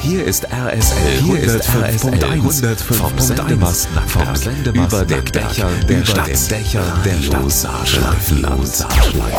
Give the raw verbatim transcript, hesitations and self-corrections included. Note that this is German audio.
Hier ist R S L. Hier ist R S L hundertfünf vom Sendemast nach vom Sendemast über den Dächern der Stadt. Dächern der Stadt.